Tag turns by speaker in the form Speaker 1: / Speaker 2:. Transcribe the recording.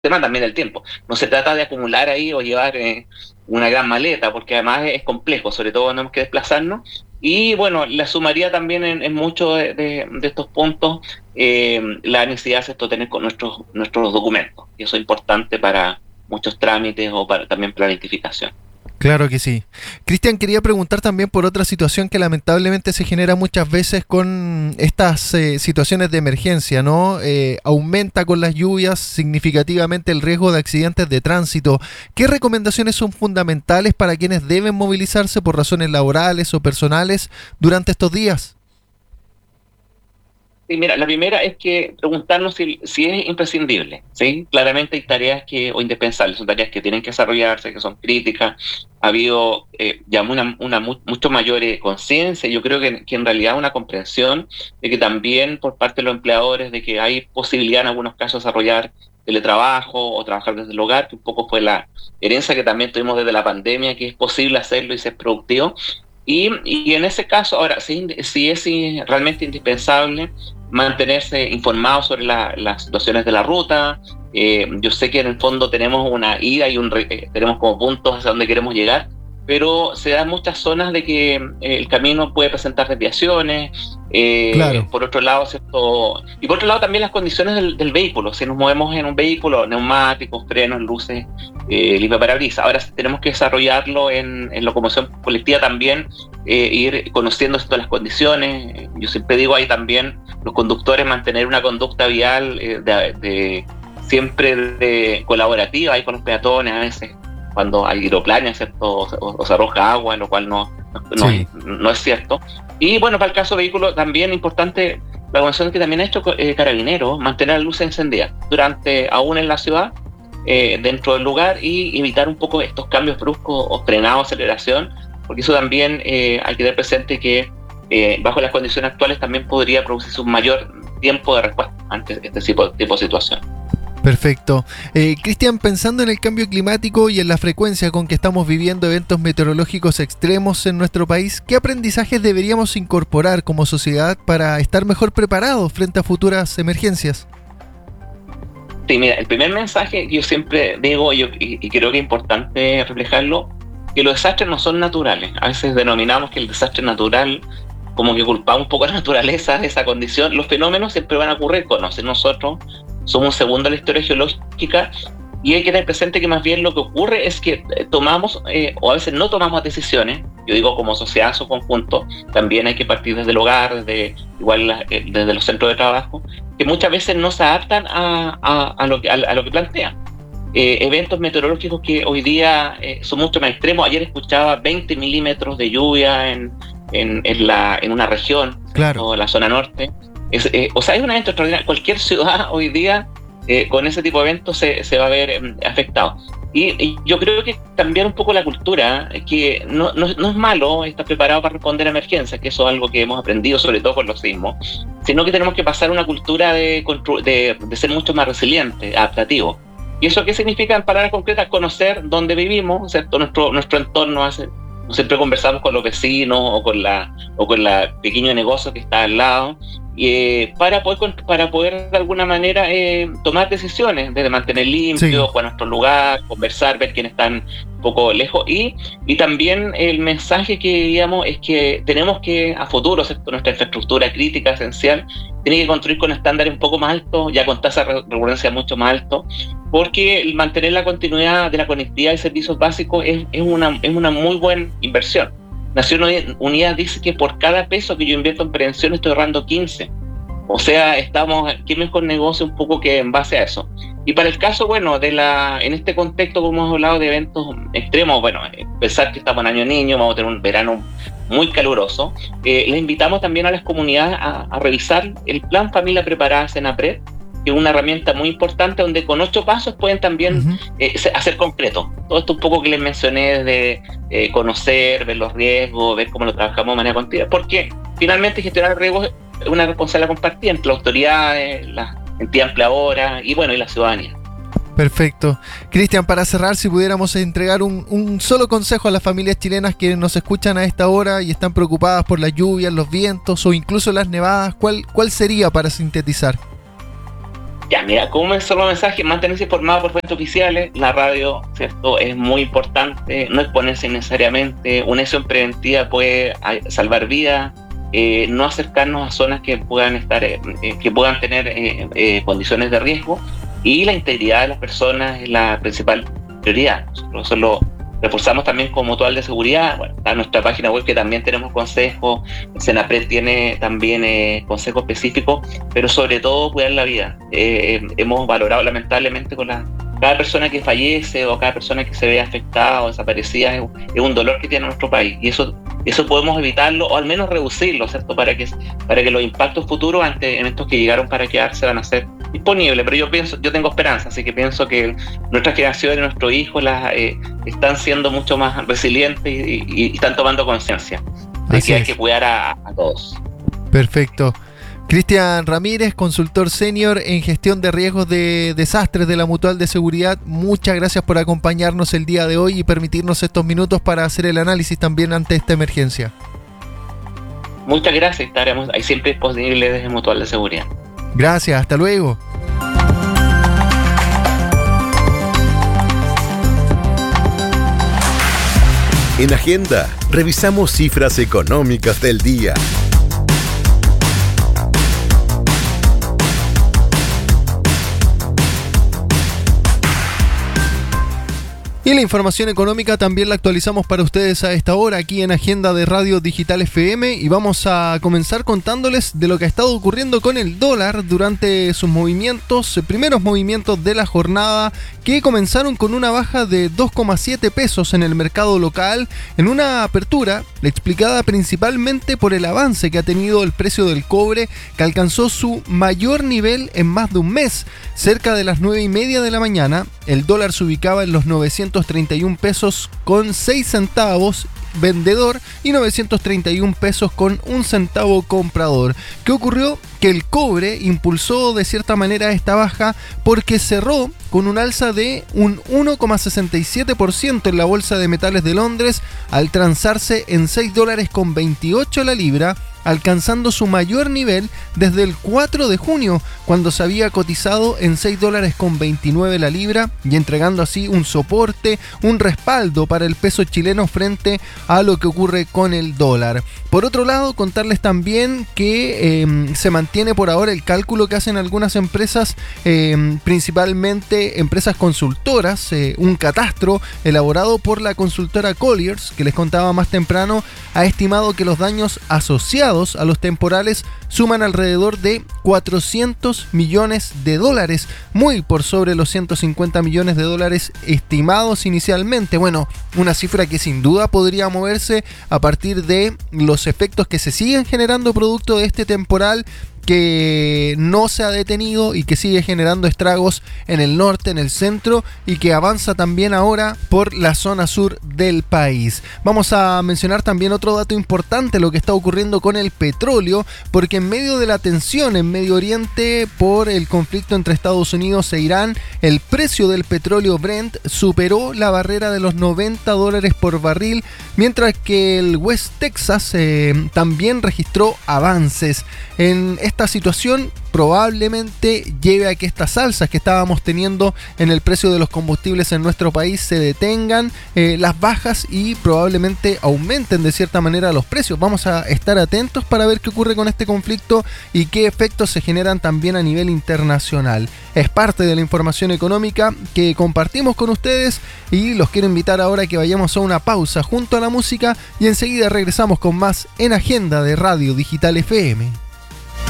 Speaker 1: tema también del tiempo. No se trata de acumular ahí o llevar una gran maleta, porque además es complejo, sobre todo cuando tenemos que desplazarnos. Y bueno, la sumaría también en muchos de estos puntos la necesidad de tener con nuestros documentos. Y eso es importante para muchos trámites o para también planificación.
Speaker 2: Claro que sí. Cristian, quería preguntar también por otra situación que lamentablemente se genera muchas veces con estas situaciones de emergencia, ¿no? Aumenta con las lluvias significativamente el riesgo de accidentes de tránsito. ¿Qué recomendaciones son fundamentales para quienes deben movilizarse por razones laborales o personales durante estos días?
Speaker 1: Sí, mira, la primera es que preguntarnos si es imprescindible, ¿sí? Claramente hay tareas o indispensables, son tareas que tienen que desarrollarse, que son críticas. Ha habido ya mucho mayor conciencia, yo creo que en realidad una comprensión de que también por parte de los empleadores de que hay posibilidad en algunos casos de desarrollar teletrabajo o trabajar desde el hogar, que un poco fue la herencia que también tuvimos desde la pandemia, que es posible hacerlo y ser productivo. Y en ese caso, ahora, si es realmente indispensable mantenerse informado sobre las situaciones de la ruta. Yo sé que en el fondo tenemos una ida y tenemos como puntos hacia donde queremos llegar, pero se dan muchas zonas de que el camino puede presentar desviaciones.
Speaker 2: Claro.
Speaker 1: Por otro lado, ¿cierto? Y por otro lado también las condiciones del vehículo. Si nos movemos en un vehículo, neumáticos, frenos, luces, limpiaparabrisas. Ahora tenemos que desarrollarlo en locomoción colectiva también, ir conociendo todas las condiciones. Yo siempre digo ahí también los conductores mantener una conducta vial siempre de colaborativa ahí con los peatones, a veces cuando hay hidroplania, ¿cierto? O se arroja agua, lo cual
Speaker 2: Sí.
Speaker 1: no es cierto. Y bueno, para el caso de vehículos también importante la convención que también ha hecho Carabineros, mantener las luces encendidas aún en la ciudad, dentro del lugar, y evitar un poco estos cambios bruscos o frenados, aceleración, porque eso también hay que tener presente que bajo las condiciones actuales también podría producirse un mayor tiempo de respuesta ante este tipo de situación.
Speaker 2: Perfecto. Cristian, pensando en el cambio climático y en la frecuencia con que estamos viviendo eventos meteorológicos extremos en nuestro país, ¿qué aprendizajes deberíamos incorporar como sociedad para estar mejor preparados frente a futuras emergencias?
Speaker 1: Sí, mira, el primer mensaje que yo siempre digo, y creo que es importante reflejarlo, que los desastres no son naturales. A veces denominamos que el desastre natural, como que culpamos un poco a la naturaleza de esa condición. Los fenómenos siempre van a ocurrir, nosotros somos un segundo en la historia geológica, y hay que tener presente que más bien lo que ocurre es que tomamos, o a veces no tomamos decisiones. Yo digo como sociedad, su conjunto, también hay que partir desde el hogar, desde los centros de trabajo, que muchas veces no se adaptan a lo que plantean. Eventos meteorológicos que hoy día son mucho más extremos. Ayer escuchaba 20 milímetros de lluvia en una región,
Speaker 2: Claro.
Speaker 1: o la zona norte. Es un evento extraordinario. Cualquier ciudad hoy día con ese tipo de eventos se va a ver afectado. Y yo creo que cambiar un poco la cultura, que no es malo estar preparado para responder a emergencias, que eso es algo que hemos aprendido sobre todo con los sismos, sino que tenemos que pasar a una cultura de ser mucho más resiliente, adaptativo. ¿Y eso qué significa en palabras concretas? Conocer dónde vivimos, ¿cierto? Nuestro entorno. No siempre conversamos con los vecinos o con la pequeño negocio que está al lado, para poder de alguna manera tomar decisiones, desde mantener limpio,
Speaker 2: Sí.
Speaker 1: jugar nuestro lugar, conversar, ver quiénes están un poco lejos, y también el mensaje que digamos es que tenemos que a futuro, ¿cierto? Nuestra infraestructura crítica esencial tiene que construir con estándares un poco más altos, ya con tasas de recurrencia mucho más altos, porque el mantener la continuidad de la conectividad y servicios básicos es una muy buena inversión. Naciones Unidas dice que por cada peso que yo invierto en prevención estoy ahorrando 15. O sea, qué mejor negocio un poco que en base a eso. Y para el caso, bueno, en este contexto, como hemos hablado de eventos extremos, bueno, pensar que estamos en año niño, vamos a tener un verano muy caluroso, les invitamos también a las comunidades a revisar el plan Familia Preparada Senapred, que es una herramienta muy importante donde con 8 pasos pueden también hacer concreto. Todo esto un poco que les mencioné de conocer, ver los riesgos, ver cómo lo trabajamos de manera continua, porque finalmente gestionar riesgos es una responsabilidad compartida entre las autoridades, la entidad empleadora y la ciudadanía.
Speaker 2: Perfecto. Cristian, para cerrar, si pudiéramos entregar un solo consejo a las familias chilenas que nos escuchan a esta hora y están preocupadas por las lluvias, los vientos o incluso las nevadas, ¿cuál sería para sintetizar?
Speaker 1: Ya, mira, como es solo mensaje, mantenerse informado por fuentes oficiales, la radio, ¿cierto? Es muy importante, no exponerse necesariamente, una acción preventiva puede salvar vidas, no acercarnos a zonas que puedan estar, que puedan tener condiciones de riesgo, y la integridad de las personas es la principal prioridad. Nosotros eso lo reforzamos también como Mutual de Seguridad. Bueno, está nuestra página web, que también tenemos consejos, el Senapred tiene también consejos específicos, pero sobre todo cuidar la vida. Hemos valorado lamentablemente con cada persona que fallece o cada persona que se ve afectada o desaparecida es un dolor que tiene nuestro país, y eso podemos evitarlo o al menos reducirlo, ¿cierto? Para que los impactos futuros ante eventos que llegaron para quedarse van a ser disponibles. Pero yo tengo esperanza, así que pienso que nuestra generación y nuestros hijos están siendo mucho más resilientes y están tomando conciencia de que hay que cuidar a todos.
Speaker 2: Perfecto. Cristian Ramírez, consultor senior en gestión de riesgos de desastres de la Mutual de Seguridad, muchas gracias por acompañarnos el día de hoy y permitirnos estos minutos para hacer el análisis también ante esta emergencia.
Speaker 1: Muchas gracias, estaremos ahí siempre disponibles desde Mutual de Seguridad.
Speaker 2: Gracias, hasta luego.
Speaker 3: En Agenda, revisamos cifras económicas del día.
Speaker 2: Y la información económica también la actualizamos para ustedes a esta hora aquí en Agenda de Radio Digital FM, y vamos a comenzar contándoles de lo que ha estado ocurriendo con el dólar durante sus primeros movimientos de la jornada, que comenzaron con una baja de 2,7 pesos en el mercado local, en una apertura explicada principalmente por el avance que ha tenido el precio del cobre, que alcanzó su mayor nivel en más de un mes. Cerca de las 9:30 de la mañana, el dólar se ubicaba en los 931 pesos con 6 centavos vendedor y 931 pesos con 1 centavo comprador. ¿Qué ocurrió? Que el cobre impulsó de cierta manera esta baja porque cerró con un alza de un 1,67% en la Bolsa de Metales de Londres, al transarse en $6.28 la libra, alcanzando su mayor nivel desde el 4 de junio, cuando se había cotizado en $6.29 la libra, y entregando así un soporte, un respaldo para el peso chileno frente a lo que ocurre con el dólar. Por otro lado, contarles también que se mantiene por ahora el cálculo que hacen algunas empresas, principalmente empresas consultoras, un catastro elaborado por la consultora Colliers, que les contaba más temprano, ha estimado que los daños asociados a los temporales suman alrededor de $400 millones, muy por sobre los $150 millones estimados inicialmente. Bueno, una cifra que sin duda podría moverse a partir de los efectos que se siguen generando producto de este temporal, que no se ha detenido y que sigue generando estragos en el norte, en el centro, y que avanza también ahora por la zona sur del país. Vamos a mencionar también otro dato importante, lo que está ocurriendo con el petróleo, porque en medio de la tensión en Medio Oriente por el conflicto entre Estados Unidos e Irán, el precio del petróleo Brent superó la barrera de los $90 por barril, mientras que el West Texas también registró avances. En esta situación probablemente lleve a que estas alzas que estábamos teniendo en el precio de los combustibles en nuestro país se detengan, las bajas, y probablemente aumenten de cierta manera los precios. Vamos a estar atentos para ver qué ocurre con este conflicto y qué efectos se generan también a nivel internacional. Es parte de la información económica que compartimos con ustedes, y los quiero invitar ahora a que vayamos a una pausa junto a la música, y enseguida regresamos con más en Agenda de Radio Digital FM.